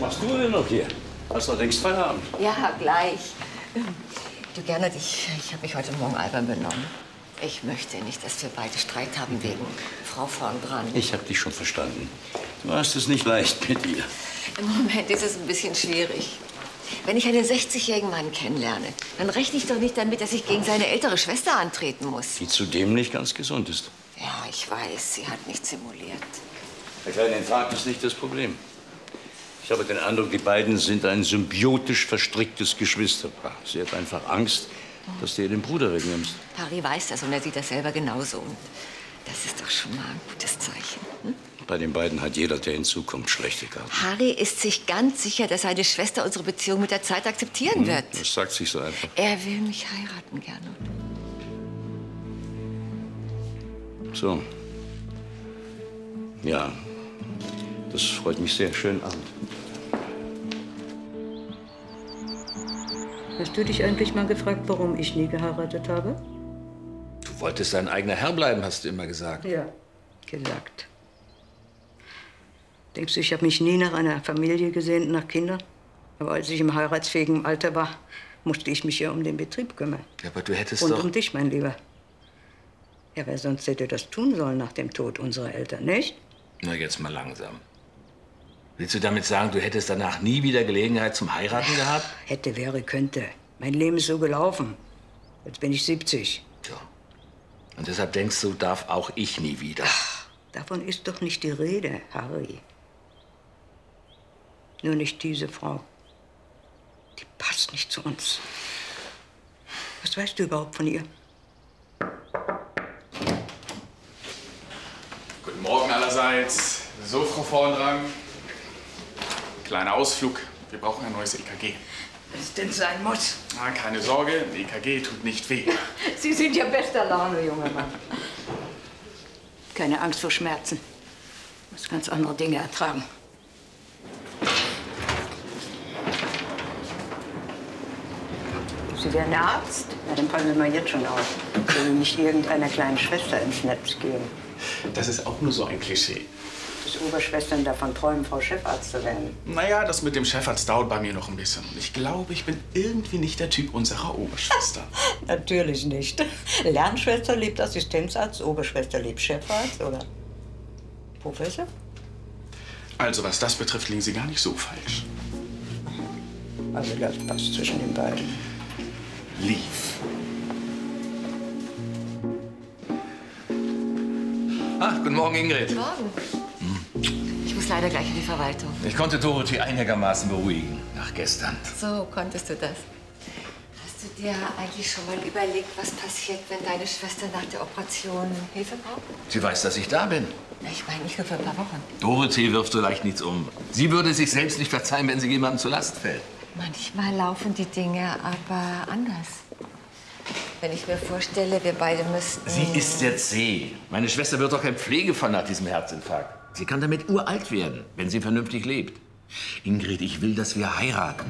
machst du denn noch hier? Hast doch längst Feierabend. Ja, gleich. Du Gernot, ich habe mich heute Morgen albern benommen. Ich möchte nicht, dass wir beide Streit haben wegen Frau vorn dran. Ich habe dich schon verstanden. Du hast es nicht leicht mit ihr. Im Moment ist es ein bisschen schwierig. Wenn ich einen 60-jährigen Mann kennenlerne, dann rechne ich doch nicht damit, dass ich gegen seine ältere Schwester antreten muss. Die zudem nicht ganz gesund ist. Ja, ich weiß, sie hat nicht simuliert. Der kleine Infarkt ist nicht das Problem. Ich habe den Eindruck, die beiden sind ein symbiotisch verstricktes Geschwisterpaar. Sie hat einfach Angst, dass du ihr den Bruder wegnimmst. Harry weiß das und er sieht das selber genauso. Und das ist doch schon mal ein gutes Zeichen. Hm? Bei den beiden hat jeder, der hinzukommt, schlechte Karten. Harry ist sich ganz sicher, dass seine Schwester unsere Beziehung mit der Zeit akzeptieren wird. Das sagt sich so einfach. Er will mich heiraten, Gernot. So. Ja, das freut mich sehr. Schönen Abend. Hast du dich eigentlich mal gefragt, warum ich nie geheiratet habe? Du wolltest dein eigener Herr bleiben, hast du immer gesagt. Ja, gesagt. Denkst du, ich habe mich nie nach einer Familie gesehnt, nach Kindern? Aber als ich im heiratsfähigen Alter war, musste ich mich ja um den Betrieb kümmern. Ja, aber du hättest Und doch... um dich, mein Lieber. Ja, wer sonst hätte das tun sollen nach dem Tod unserer Eltern, nicht? Na, jetzt mal langsam. Willst du damit sagen, du hättest danach nie wieder Gelegenheit zum Heiraten gehabt? Hätte, wäre, könnte. Mein Leben ist so gelaufen. Jetzt bin ich 70. Tja. Und deshalb denkst du, darf auch ich nie wieder. Ach, davon ist doch nicht die Rede, Harry. Nur nicht diese Frau. Die passt nicht zu uns. Was weißt du überhaupt von ihr? Guten Morgen allerseits. So, Frau Vorndrang. Kleiner Ausflug. Wir brauchen ein neues EKG. Wenn es denn sein muss. Ah, keine Sorge, ein EKG tut nicht weh. Sie sind ja bester Laune, junger Mann. Keine Angst vor Schmerzen. Ich muss ganz andere Dinge ertragen. Sie wären Arzt? Na, dann passen Sie mal jetzt schon auf. Ich will nicht irgendeiner kleinen Schwester ins Netz gehen. Das ist auch nur so ein Klischee. Dass Oberschwestern davon träumen, Frau Chefarzt zu werden. Naja, das mit dem Chefarzt dauert bei mir noch ein bisschen. Ich glaube, ich bin irgendwie nicht der Typ unserer Oberschwester. Natürlich nicht. Lernschwester liebt Assistenzarzt, Oberschwester liebt Chefarzt, oder Professor? Also, was das betrifft, liegen Sie gar nicht so falsch. Also das passt zwischen den beiden. Lief. Ah, guten Morgen, Ingrid. Guten Morgen. Ich muss leider gleich in die Verwaltung. Ich konnte Dorothee einigermaßen beruhigen, nach gestern. So konntest du das. Hast du dir eigentlich schon mal überlegt, was passiert, wenn deine Schwester nach der Operation Hilfe braucht? Sie weiß, dass ich da bin. Na, ich meine nicht nur für ein paar Wochen. Dorothee wirft so leicht nichts um. Sie würde sich selbst nicht verzeihen, wenn sie jemandem zur Last fällt. Manchmal laufen die Dinge aber anders. Wenn ich mir vorstelle, wir beide müssten... Sie ist jetzt See. Meine Schwester wird doch kein Pflegefall nach diesem Herzinfarkt. Sie kann damit uralt werden, wenn sie vernünftig lebt. Ingrid, ich will, dass wir heiraten.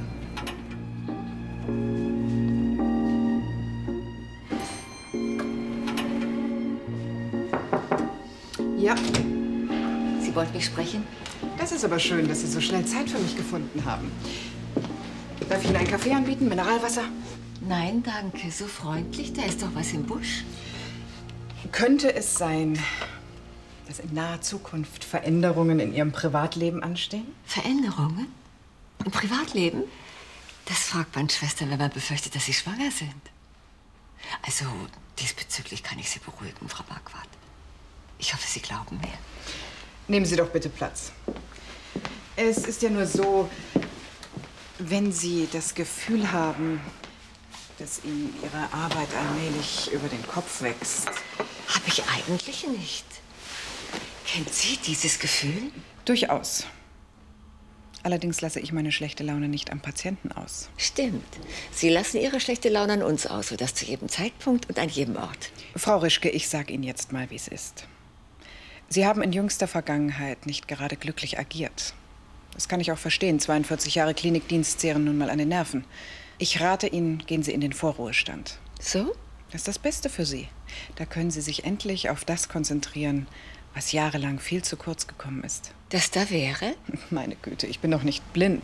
Ja, Sie wollten mich sprechen? das ist aber schön, dass Sie so schnell Zeit für mich gefunden haben. Darf ich Ihnen einen Kaffee anbieten? Mineralwasser? Nein, danke. So freundlich. Da ist doch was im Busch. Könnte es sein, dass in naher Zukunft Veränderungen in Ihrem Privatleben anstehen? Veränderungen? Im Privatleben? Das fragt man Schwestern, wenn man befürchtet, dass sie schwanger sind. Also, diesbezüglich kann ich Sie beruhigen, Frau Marquardt. Ich hoffe, Sie glauben mir. Nehmen Sie doch bitte Platz. Es ist ja nur so, wenn Sie das Gefühl haben, dass Ihnen Ihre Arbeit allmählich über den Kopf wächst. Habe ich eigentlich nicht. Kennt sie dieses Gefühl? Durchaus. Allerdings lasse ich meine schlechte Laune nicht am Patienten aus. Stimmt. Sie lassen Ihre schlechte Laune an uns aus, und das zu jedem Zeitpunkt und an jedem Ort. Frau Rischke, ich sage Ihnen jetzt mal, wie es ist. Sie haben in jüngster Vergangenheit nicht gerade glücklich agiert. Das kann ich auch verstehen. 42 Jahre Klinikdienst zehren nun mal an den Nerven. Ich rate Ihnen, gehen Sie in den Vorruhestand. So? Das ist das Beste für Sie. Da können Sie sich endlich auf das konzentrieren, was jahrelang viel zu kurz gekommen ist. Das da wäre? Meine Güte, ich bin doch nicht blind.